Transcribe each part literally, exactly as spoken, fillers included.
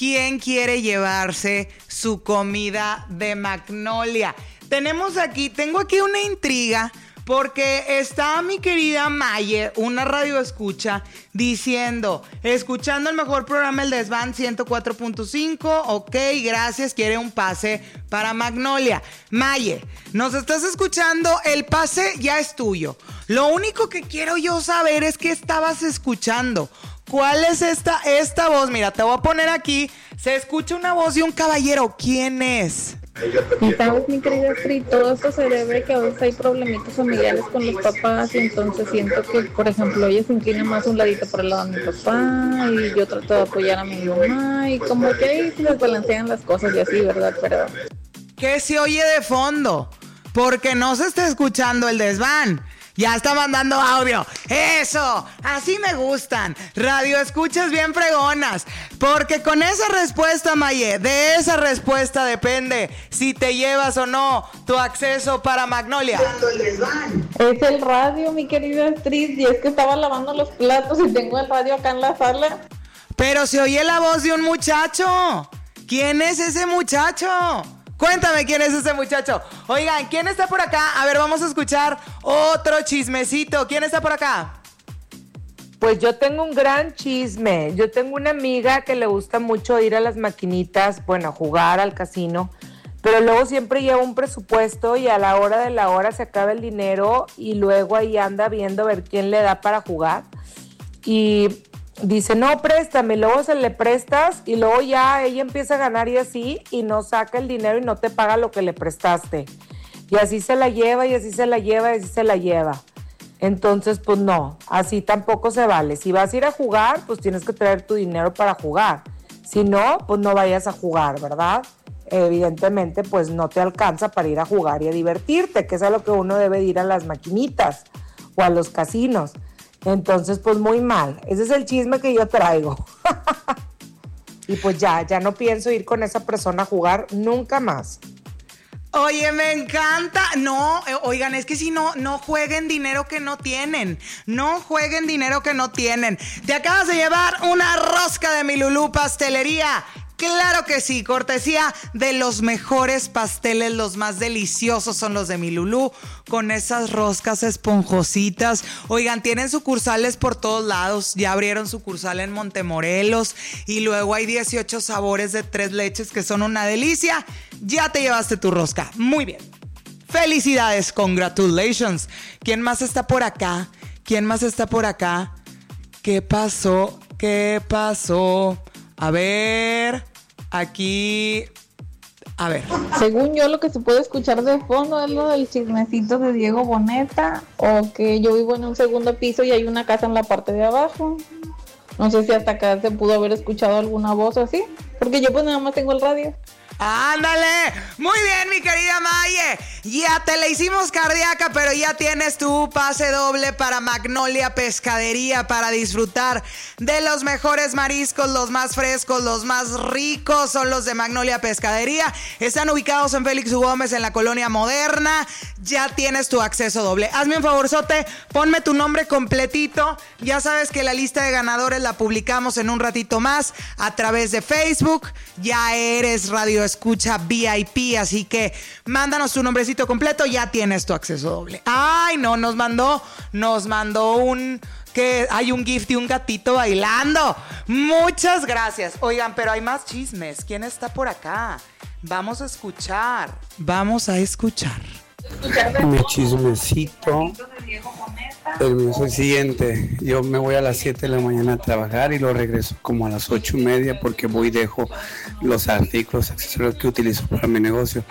¿quién quiere llevarse su comida de Magnolia? Tenemos aquí, tengo aquí una intriga porque está mi querida Maye, una radio escucha, diciendo, escuchando el mejor programa El Desván ciento cuatro punto cinco, ok, gracias, quiere un pase para Magnolia. Maye, nos estás escuchando, el pase ya es tuyo. Lo único que quiero yo saber es qué estabas escuchando. ¿Cuál es esta, esta voz? Mira, te voy a poner aquí. Se escucha una voz de un caballero. ¿Quién es? Y sabes, mi querida Tri, todo esto se debe que a veces hay problemitas familiares con los papás y entonces siento que, por ejemplo, ella se inclina más un ladito por el lado de mi papá y yo trato de apoyar a mi mamá y como que ahí se desbalancean las cosas y así, ¿verdad? Pero... ¿qué se oye de fondo? Porque no se está escuchando el desván. Ya está mandando audio. ¡Eso! Así me gustan. Radio escuchas bien fregonas. Porque con esa respuesta, Maye, de esa respuesta depende si te llevas o no tu acceso para Magnolia. Es el radio, mi querida actriz. Y es que estaba lavando los platos y tengo el radio acá en la sala. Pero se oye la voz de un muchacho. ¿Quién es ese muchacho? Cuéntame quién es ese muchacho. Oigan, ¿quién está por acá? A ver, vamos a escuchar otro chismecito. ¿Quién está por acá? Pues yo tengo un gran chisme. Yo tengo una amiga que le gusta mucho ir a las maquinitas, bueno, a jugar al casino, pero luego siempre lleva un presupuesto y a la hora de la hora se acaba el dinero y luego ahí anda viendo a ver quién le da para jugar. Y dice, no, préstame, luego se le prestas y luego ya ella empieza a ganar y así, y no saca el dinero y no te paga lo que le prestaste. Y así se la lleva, y así se la lleva, y así se la lleva. Entonces, pues no, así tampoco se vale. Si vas a ir a jugar, pues tienes que traer tu dinero para jugar. Si no, pues no vayas a jugar, ¿verdad? Evidentemente, pues no te alcanza para ir a jugar y a divertirte, que es a lo que uno debe de ir a las maquinitas o a los casinos. Entonces, pues muy mal. Ese es el chisme que yo traigo. Y pues ya, ya no pienso ir con esa persona a jugar nunca más. Oye, me encanta. No, eh, oigan, es que si no, no jueguen dinero que no tienen. No jueguen dinero que no tienen. Te acabas de llevar una rosca de mi Lulú Pastelería. Claro que sí, cortesía de los mejores pasteles, los más deliciosos son los de mi Lulú, con esas roscas esponjositas. Oigan, tienen sucursales por todos lados, ya abrieron sucursal en Montemorelos y luego hay dieciocho sabores de tres leches que son una delicia. Ya te llevaste tu rosca, muy bien. Felicidades, congratulations. ¿Quién más está por acá? ¿Quién más está por acá? ¿Qué pasó? ¿Qué pasó? A ver, aquí, a ver. Según yo, lo que se puede escuchar de fondo es lo del chismecito de Diego Boneta, o que yo vivo en un segundo piso y hay una casa en la parte de abajo. No sé si hasta acá se pudo haber escuchado alguna voz así, porque yo pues nada más tengo el radio. ¡Ándale! Muy bien, mi querida Maye. Ya te la hicimos cardíaca, pero ya tienes tu pase doble para Magnolia Pescadería para disfrutar de los mejores mariscos, los más frescos, los más ricos son los de Magnolia Pescadería. Están ubicados en Félix U. Gómez, en la Colonia Moderna. Ya tienes tu acceso doble. Hazme un favorzote, ponme tu nombre completito. Ya sabes que la lista de ganadores la publicamos en un ratito más a través de Facebook. Ya eres Radio Escucha V I P, así que mándanos tu nombrecito completo, ya tienes tu acceso doble. Ay, no, nos mandó, nos mandó un, que hay un gift de un gatito bailando. Muchas gracias. Oigan, pero hay más chismes. ¿Quién está por acá? Vamos a escuchar, vamos a escuchar. Mi chismecito, el mío es el siguiente. Yo me voy a las siete de la mañana a trabajar y lo regreso como a las ocho y media porque voy y dejo los artículos, accesorios que utilizo para mi negocio.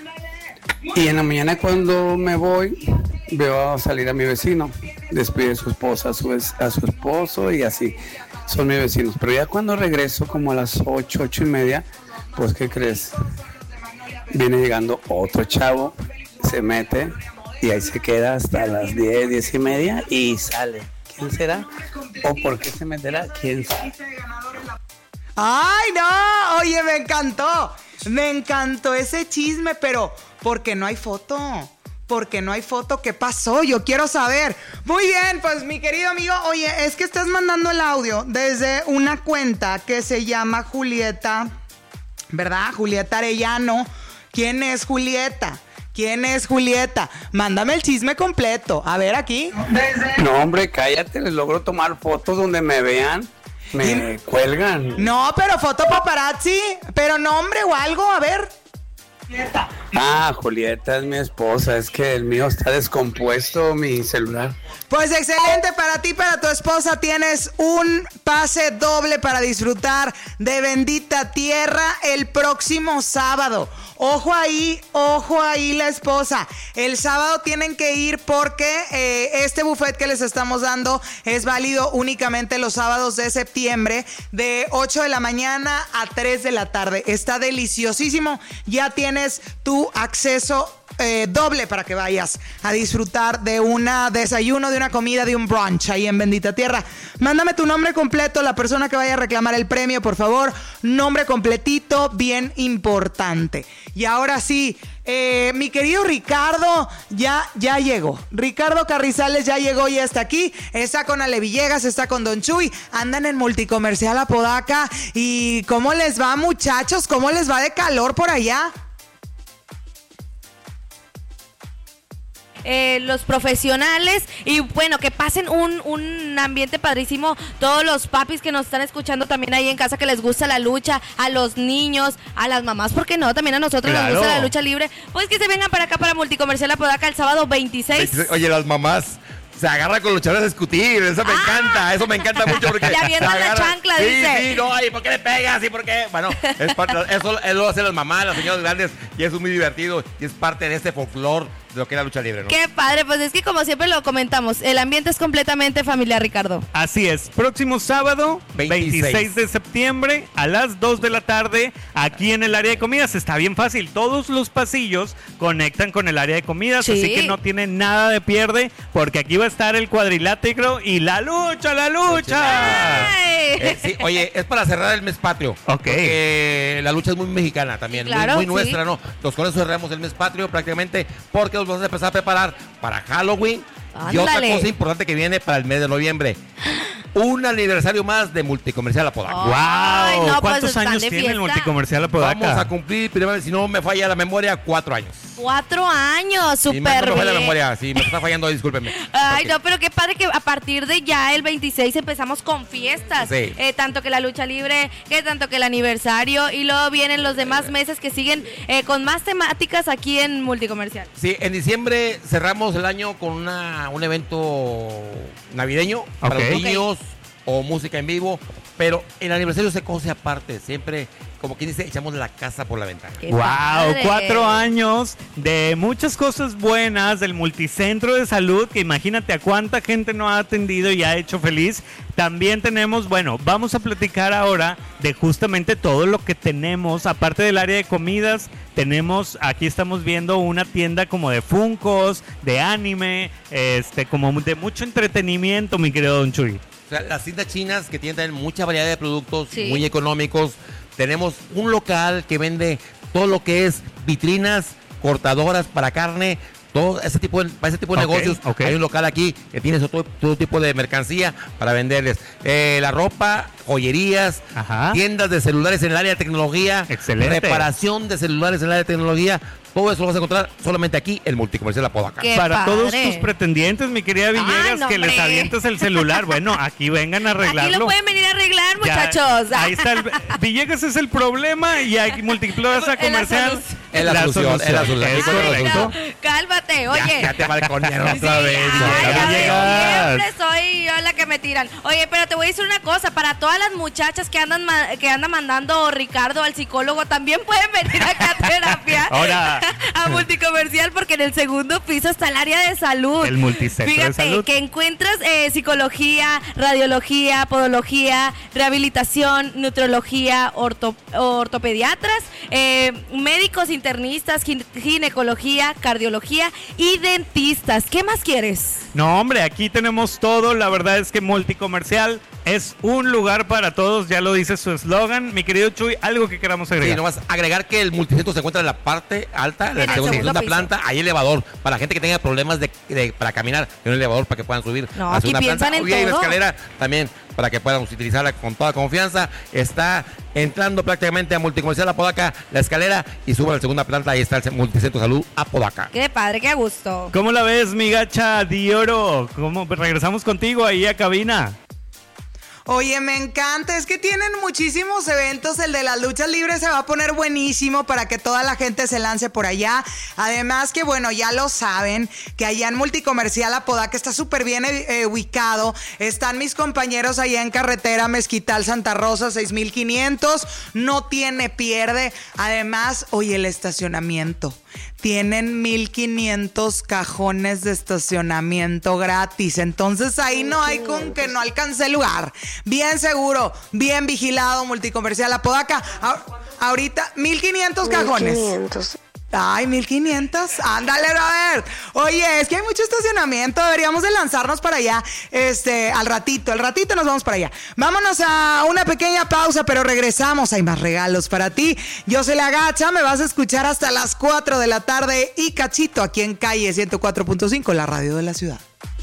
Y en la mañana cuando me voy, veo salir a mi vecino, despide a su esposa, a su, a su esposo y así. Son mis vecinos. Pero ya cuando regreso como a las ocho, ocho y media, pues ¿qué crees? Viene llegando otro chavo, se mete y ahí se queda hasta las diez, diez y media y sale. ¿Quién será? ¿O por qué se meterá? ¿Quién sabe? ¡Ay, no! Oye, me encantó. Me encantó ese chisme, pero ¿por qué no hay foto? ¿Por qué no hay foto? ¿Qué pasó? Yo quiero saber. Muy bien, pues mi querido amigo, oye, es que estás mandando el audio desde una cuenta que se llama Julieta, ¿verdad? Julieta Arellano. ¿Quién es Julieta? ¿Quién es Julieta? Mándame el chisme completo. A ver, aquí. No, hombre, cállate, les logro tomar fotos donde me vean. Me cuelgan. No, pero foto paparazzi. Pero nombre o algo, a ver. Ah, Julieta es mi esposa. Es que el mío está descompuesto, mi celular. Pues excelente, para ti, para tu esposa tienes un pase doble para disfrutar de Bendita Tierra el próximo sábado. Ojo ahí, ojo ahí la esposa. El sábado tienen que ir porque eh, este buffet que les estamos dando es válido únicamente los sábados de septiembre de ocho de la mañana a tres de la tarde. Está deliciosísimo. Ya tienes tu acceso Eh, doble para que vayas a disfrutar de un desayuno, de una comida, de un brunch ahí en Bendita Tierra. Mándame tu nombre completo, la persona que vaya a reclamar el premio, por favor. Nombre completito, bien importante. Y ahora sí, eh, mi querido Ricardo ya, ya llegó. Ricardo Carrizales ya llegó y está aquí. Está con Ale Villegas, está con Don Chuy. Andan en Multicomercial Apodaca. ¿Y cómo les va, muchachos? ¿Cómo les va de calor por allá? Eh, los profesionales y bueno, que pasen un, un ambiente padrísimo todos los papis que nos están escuchando también ahí en casa, que les gusta la lucha, a los niños, a las mamás, ¿por qué no? También a nosotros claro. Nos gusta la lucha libre, pues que se vengan para acá para Multicomercial Apodaca el sábado veintiséis. veintiséis. Oye, las mamás se agarra con luchadores a discutir, eso me ah. encanta, eso me encanta mucho porque le avientan la chancla, sí, dice. Sí, no, ¿y por qué le pegas? ¿Y por qué? Bueno, es parte, eso, eso lo hacen las mamás, las señoras grandes, y eso es muy divertido, y es parte de este folclore de lo que es la lucha libre, ¿no? Qué padre, pues es que como siempre lo comentamos, el ambiente es completamente familiar, Ricardo. Así es, próximo sábado, veintiséis, veintiséis de septiembre, a las dos de la tarde, aquí en el área de comidas. Está bien fácil, todos los pasillos conectan con el área de comidas, sí. Así que no tiene nada de pierde, porque aquí va a estar el cuadrilátero y la lucha, la lucha. Eh, sí, oye, es para cerrar el mes patrio. Ok. Porque la lucha es muy mexicana también, claro, muy, muy sí. nuestra, ¿no? Entonces con eso cerramos el mes patrio prácticamente, porque nos vamos a empezar a preparar para Halloween. Ándale. Y otra cosa importante que viene para el mes de noviembre. Un aniversario más de Multicomercial Apodaca. ¡Wow! Ay, no, ¿Cuántos pues años tiene el Multicomercial Apodaca? Vamos a cumplir, primero, si no me falla la memoria, cuatro años. Cuatro años, súper bien. Si no me falla la memoria, si me está fallando, discúlpenme. Ay, okay. No, pero qué padre que a partir de ya el veintiséis empezamos con fiestas. Sí. Eh, tanto que la lucha libre, que tanto que el aniversario, y luego vienen los demás meses que siguen eh, con más temáticas aquí en Multicomercial. Sí, en diciembre cerramos el año con una, un evento navideño para okay. los niños. Okay. O música en vivo, pero el aniversario se cose aparte, siempre, como quien dice, echamos la casa por la ventana. ¡Wow! Padre. Cuatro años de muchas cosas buenas, del multicentro de salud, que imagínate a cuánta gente nos ha atendido y ha hecho feliz. También tenemos, bueno, vamos a platicar ahora de justamente todo lo que tenemos, aparte del área de comidas, tenemos, aquí estamos viendo una tienda como de Funkos, de anime, este, como de mucho entretenimiento, mi querido Don Chuy. O sea, las tiendas chinas que tienen mucha variedad de productos sí. muy económicos. Tenemos un local que vende todo lo que es vitrinas, cortadoras para carne, todo ese tipo de, para ese tipo de okay, negocios. Okay. Hay un local aquí que tiene todo, todo tipo de mercancía para venderles. Eh, la ropa, joyerías, ajá. Tiendas de celulares en el área de tecnología. Excelente. Reparación de celulares en el área de tecnología. Todo eso lo vas a encontrar solamente aquí, el Multicomercial Apodaca. Para padre. Todos tus pretendientes, mi querida Villegas, Ay, no, que hombre. Les avientes el celular. Bueno, aquí vengan a arreglarlo. Aquí lo pueden venir a arreglar, muchachos. Ya, ahí está. El, Villegas es el problema y aquí Multiplaza Comercial. Es la, la solución. Es la solución. Es correcto. No, cálmate, oye. Ya, ya te balconearon otra sí, vez. Ay, ay, siempre soy yo la que me tiran. Oye, pero te voy a decir una cosa. Para todas las muchachas que andan que andan mandando Ricardo al psicólogo, también pueden venir acá a terapia. Ahora. A Multicomercial, porque en el segundo piso está el área de salud. El multicentro Fíjate, de salud. que encuentras eh, psicología, radiología, podología, rehabilitación, nutrología, orto, ortopediatras, eh, médicos internistas, gine, ginecología, cardiología y dentistas. ¿Qué más quieres? No, hombre, aquí tenemos todo. La verdad es que Multicomercial es un lugar para todos, ya lo dice su eslogan. Mi querido Chuy, algo que queramos agregar. Sí, nomás agregar que el multicentro se encuentra en la parte alta, en la segunda, segunda planta, hay elevador, para gente que tenga problemas de, de para caminar, hay un elevador para que puedan subir no, a la segunda aquí piensan planta. en Hoy hay una todo. escalera también para que puedan utilizarla con toda confianza. Está entrando prácticamente a Multicomercial Apodaca, la escalera, y suben a la segunda planta, ahí está el Multicentro Salud Apodaca. Qué padre, qué gusto. ¿Cómo la ves, mi gacha de oro? ¿Cómo regresamos contigo ahí a cabina? Oye, me encanta, es que tienen muchísimos eventos, el de las luchas libres se va a poner buenísimo para que toda la gente se lance por allá. Además que, bueno, ya lo saben, que allá en Multicomercial Apodaca está súper bien eh, ubicado. Están mis compañeros allá en carretera Mezquital Santa Rosa, seis mil quinientos, no tiene pierde. Además, oye, el estacionamiento. Tienen mil quinientos cajones de estacionamiento gratis. Entonces ahí no hay con que no alcance el lugar. Bien seguro, bien vigilado, Multicomercial Apodaca. A- ahorita, mil quinientos cajones. mil quinientos. Ay, mil quinientos. Ándale, Robert. Oye, es que hay mucho estacionamiento. Deberíamos de lanzarnos para allá. Este, al ratito, al ratito nos vamos para allá. Vámonos a una pequeña pausa, pero regresamos. Hay más regalos para ti. Yo soy la Gacha. Me vas a escuchar hasta las cuatro de la tarde y cachito aquí en Calle ciento cuatro punto cinco, la radio de la ciudad.